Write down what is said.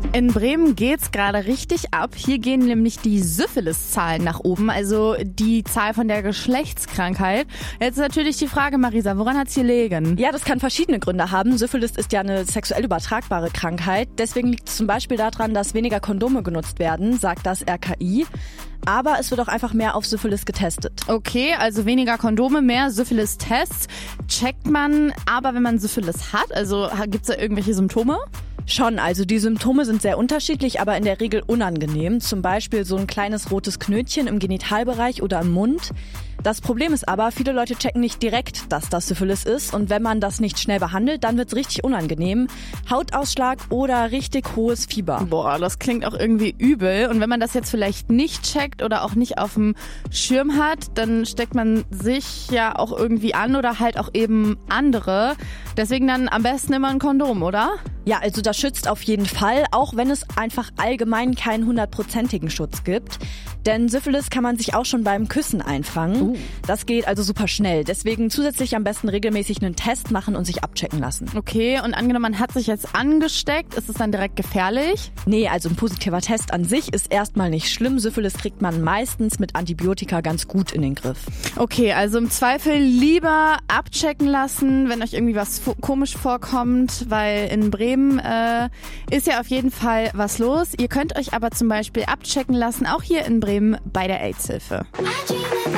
In Bremen geht's gerade richtig ab. Hier gehen nämlich die Syphilis-Zahlen nach oben, also die Zahl von der Geschlechtskrankheit. Jetzt ist natürlich die Frage, Marisa, woran hat's hier liegen? Ja, das kann verschiedene Gründe haben. Syphilis ist ja eine sexuell übertragbare Krankheit. Deswegen liegt es zum Beispiel daran, dass weniger Kondome genutzt werden, sagt das RKI. Aber es wird auch einfach mehr auf Syphilis getestet. Okay, also weniger Kondome, mehr Syphilis-Tests. Checkt man aber, wenn man Syphilis hat? Also gibt's da irgendwelche Symptome? Schon, also die Symptome sind sehr unterschiedlich, aber in der Regel unangenehm. Zum Beispiel so ein kleines rotes Knötchen im Genitalbereich oder im Mund. Das Problem ist aber, viele Leute checken nicht direkt, dass das Syphilis ist. Und wenn man das nicht schnell behandelt, dann wird's richtig unangenehm. Hautausschlag oder richtig hohes Fieber. Boah, das klingt auch irgendwie übel. Und wenn man das jetzt vielleicht nicht checkt oder auch nicht auf dem Schirm hat, dann steckt man sich ja auch irgendwie an oder halt auch eben andere. Deswegen dann am besten immer ein Kondom, oder? Ja, also das schützt auf jeden Fall, auch wenn es einfach allgemein keinen 100%igen Schutz gibt. Denn Syphilis kann man sich auch schon beim Küssen einfangen. Das geht also super schnell. Deswegen zusätzlich am besten regelmäßig einen Test machen und sich abchecken lassen. Okay, und angenommen, man hat sich jetzt angesteckt, ist es dann direkt gefährlich? Nee, also ein positiver Test an sich ist erstmal nicht schlimm. Syphilis kriegt man meistens mit Antibiotika ganz gut in den Griff. Okay, also im Zweifel lieber abchecken lassen, wenn euch irgendwie was komisch vorkommt, weil in Bremen ist ja auf jeden Fall was los. Ihr könnt euch aber zum Beispiel abchecken lassen, auch hier in Bremen bei der AIDS-Hilfe.